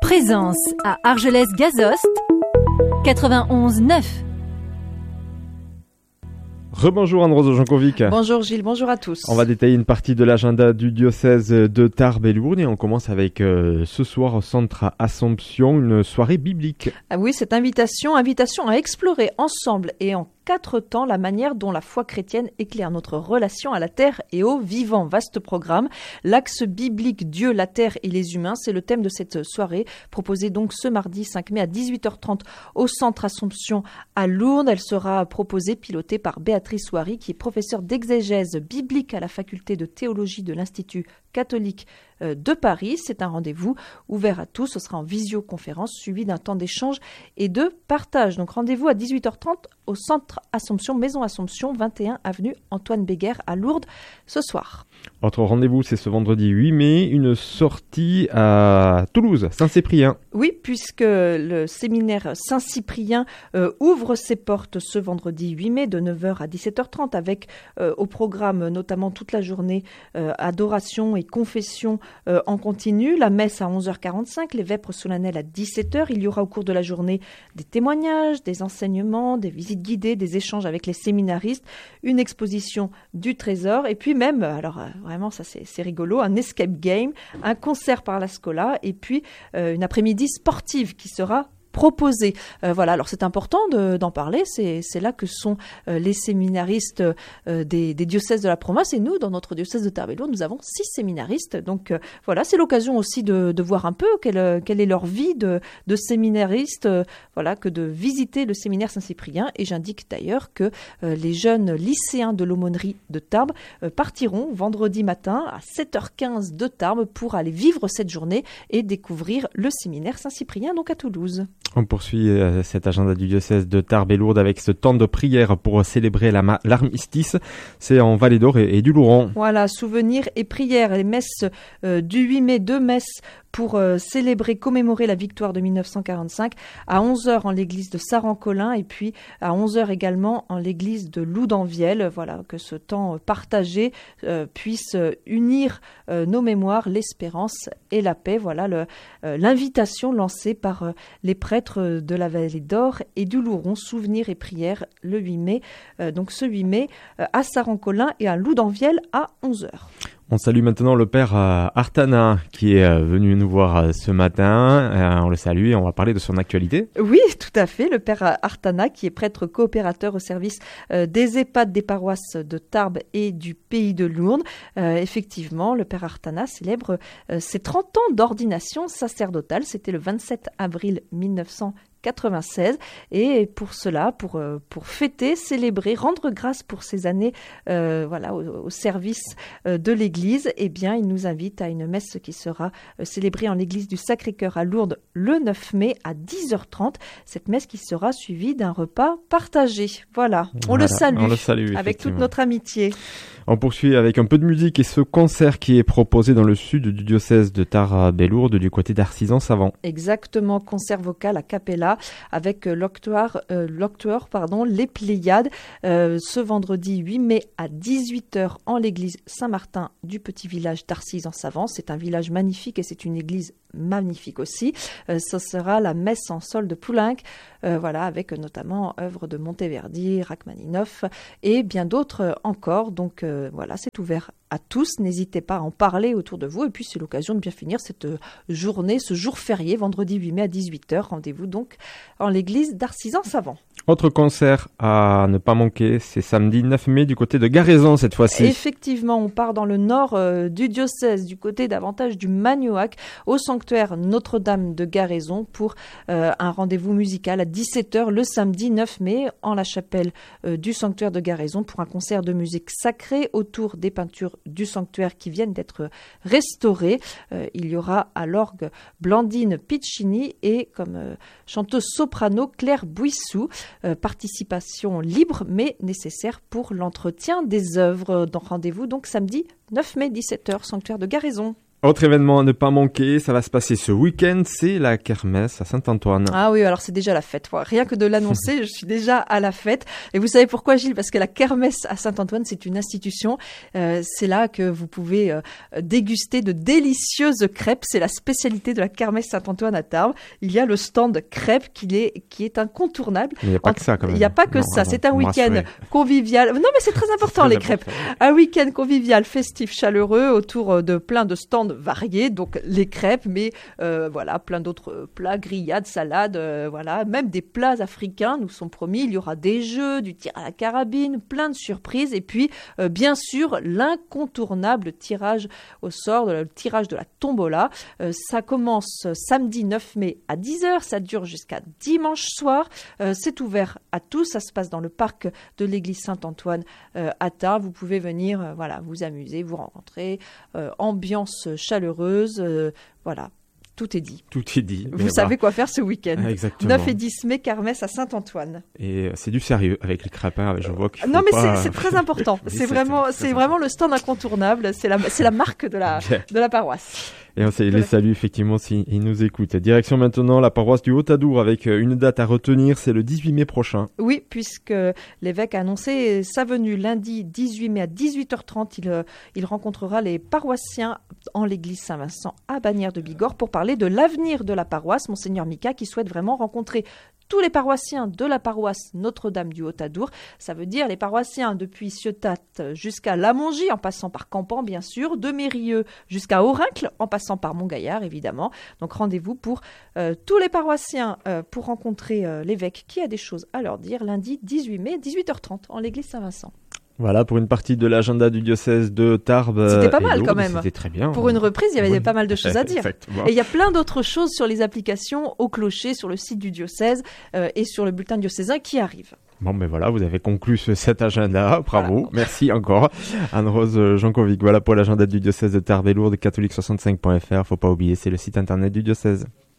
Présence à Argelès-Gazost, 91.9. Rebonjour Anne-Rose Jankovic. Bonjour Gilles, bonjour à tous. On va détailler une partie de l'agenda du diocèse de Tarbes et Lourdes et on commence avec ce soir au centre Assomption, une soirée biblique. Ah oui, cette invitation à explorer ensemble et en 4 temps la manière dont la foi chrétienne éclaire notre relation à la terre et au vivant. Vaste programme. L'axe biblique Dieu, la terre et les humains, c'est le thème de cette soirée, proposée donc ce mardi 5 mai à 18h30 au centre Assomption à Lourdes. Elle sera proposée, pilotée par Béatrice Ouari, qui est professeure d'exégèse biblique à la faculté de théologie de l'Institut catholique de Paris. C'est un rendez-vous ouvert à tous. Ce sera en visioconférence suivi d'un temps d'échange et de partage. Donc rendez-vous à 18h30 au centre Assomption, Maison Assomption, 21 avenue Antoine Béguer à Lourdes ce soir. Autre rendez-vous, c'est ce vendredi 8 mai, une sortie à Toulouse, Saint-Cyprien. Oui, puisque le séminaire Saint-Cyprien ouvre ses portes ce vendredi 8 mai de 9h à 17h30 avec au programme notamment toute la journée adoration et confession en continu, la messe à 11h45, les vêpres solennelles à 17h. Il y aura au cours de la journée des témoignages, des enseignements, des visites guidées, des échanges avec les séminaristes, une exposition du trésor et puis même, alors vraiment ça c'est rigolo, un escape game, un concert par la Scola et puis une après-midi sportive qui sera proposé. Voilà, alors c'est important d'en parler, c'est là que sont les séminaristes des diocèses de la province et nous, dans notre diocèse de Tarbes et Lourdes, nous avons 6 séminaristes. Donc voilà, c'est l'occasion aussi de voir un peu quelle est leur vie de séminariste, voilà, que de visiter le séminaire Saint-Cyprien. Et j'indique d'ailleurs que les jeunes lycéens de l'aumônerie de Tarbes partiront vendredi matin à 7h15 de Tarbes pour aller vivre cette journée et découvrir le séminaire Saint-Cyprien, donc à Toulouse. On poursuit cet agenda du diocèse de Tarbes et Lourdes avec ce temps de prière pour célébrer l'armistice. C'est en Vallée d'Or et du Louron. Voilà, souvenirs et prières. Les messes du 8 mai, 2 messes pour célébrer, commémorer la victoire de 1945 à 11h en l'église de Saran-Colin et puis à 11h également en l'église de Loudanvielle. Voilà, que ce temps partagé puisse unir nos mémoires, l'espérance et la paix. Voilà l'invitation lancée par les prêtres de la Vallée d'Or et du Louron, souvenirs et prières le 8 mai. Donc ce 8 mai à Saran-Colin et à Loudanvielle à 11h. On salue maintenant le père Artana qui est venu nous voir ce matin. On le salue et on va parler de son actualité. Oui, tout à fait. Le père Artana qui est prêtre coopérateur au service des EHPAD des paroisses de Tarbes et du Pays de Lourdes. Effectivement, le père Artana célèbre ses 30 ans d'ordination sacerdotale. C'était le 27 avril 1996 et pour cela, pour fêter, célébrer, rendre grâce pour ces années voilà, au service de l'Église, eh bien, il nous invite à une messe qui sera célébrée en l'église du Sacré-Cœur à Lourdes le 9 mai à 10h30. Cette messe qui sera suivie d'un repas partagé. Voilà, on le salue avec toute notre amitié. On poursuit avec un peu de musique et ce concert qui est proposé dans le sud du diocèse de Tarbes et Lourdes du côté d'Arcisans-Savant. Exactement, concert vocal a cappella avec l'octoire, les Pléiades, ce vendredi 8 mai à 18h en l'église Saint-Martin du petit village d'Arcisans-Savant. C'est un village magnifique et c'est une église magnifique aussi. Ce sera la messe en sol de Poulenc, voilà, avec notamment œuvres de Monteverdi, Rachmaninoff et bien d'autres encore. Donc voilà, c'est ouvert à tous. N'hésitez pas à en parler autour de vous. Et puis c'est l'occasion de bien finir cette journée, ce jour férié, vendredi 8 mai à 18h. Rendez-vous donc en l'église d'Arcisans-Savant. Autre concert à ne pas manquer, c'est samedi 9 mai du côté de Garaison cette fois-ci. Effectivement, on part dans le nord du diocèse, du côté davantage du Magnoac, au sanctuaire Notre-Dame de Garaison pour un rendez-vous musical à 17h le samedi 9 mai en la chapelle du sanctuaire de Garaison pour un concert de musique sacrée autour des peintures du sanctuaire qui viennent d'être restaurées. Il y aura à l'orgue Blandine Piccini et comme chanteuse soprano Claire Bouissou. Participation libre mais nécessaire pour l'entretien des œuvres. Dans rendez-vous donc samedi 9 mai 17h, sanctuaire de Garaison. Autre événement à ne pas manquer, ça va se passer ce week-end, c'est la kermesse à Saint-Antoine. Ah oui, alors c'est déjà la fête. Rien que de l'annoncer, je suis déjà à la fête. Et vous savez pourquoi, Gilles? Parce que la kermesse à Saint-Antoine, c'est une institution. C'est là que vous pouvez déguster de délicieuses crêpes. C'est la spécialité de la kermesse Saint-Antoine à Tarbes. Il y a le stand crêpes qui est incontournable. Mais il n'y a pas que ça quand même. Il n'y a pas que ça. C'est un week-end convivial. Non, mais c'est très important, les crêpes. Un week-end convivial, festif, chaleureux, autour de plein de stands variés, donc les crêpes, mais voilà, plein d'autres plats, grillades, salades, voilà, même des plats africains nous sont promis. Il y aura des jeux, du tir à la carabine, plein de surprises, et puis bien sûr l'incontournable tirage au sort, le tirage de la tombola. Ça commence samedi 9 mai à 10h, ça dure jusqu'à dimanche soir. C'est ouvert à tous, ça se passe dans le parc de l'église Saint-Antoine à Tarbes. Vous pouvez venir voilà, vous amuser, vous rencontrer, ambiance chaleureuse, voilà, tout est dit. Tout est dit. Vous savez quoi faire ce week-end. Exactement. 9 et 10 mai, kermesse à Saint-Antoine. Et c'est du sérieux avec les crêpes, je vois que. Non, mais c'est très important. c'est vraiment le stand incontournable. C'est la marque de la paroisse. Et on les salue effectivement s'ils nous écoutent. Direction maintenant la paroisse du Haut-Adour avec une date à retenir, c'est le 18 mai prochain. Oui, puisque l'évêque a annoncé sa venue lundi 18 mai à 18h30. Il rencontrera les paroissiens en l'église Saint-Vincent à Bagnères de Bigorre pour parler de l'avenir de la paroisse. Monseigneur Mika qui souhaite vraiment rencontrer tous les paroissiens de la paroisse Notre-Dame du Haut-Adour. Ça veut dire les paroissiens depuis Ciotat jusqu'à Lamongie, en passant par Campan, bien sûr, de Mérieux jusqu'à Aurincles, en passant par Montgaillard, évidemment. Donc rendez-vous pour tous les paroissiens pour rencontrer l'évêque qui a des choses à leur dire lundi 18 mai, 18h30, en l'église Saint-Vincent. Voilà pour une partie de l'agenda du diocèse de Tarbes. C'était pas mal Lourdes, quand même. C'était très bien. Pour une reprise, il y avait pas mal de choses à dire. Exactement. Et il y a plein d'autres choses sur les applications au clocher, sur le site du diocèse et sur le bulletin diocésain qui arrivent. Bon, ben voilà, vous avez conclu cet agenda. Bravo. Voilà. Merci encore. Anne-Rose Jankovic. Voilà pour l'agenda du diocèse de Tarbes et Lourdes, catholique65.fr. Faut pas oublier, c'est le site internet du diocèse.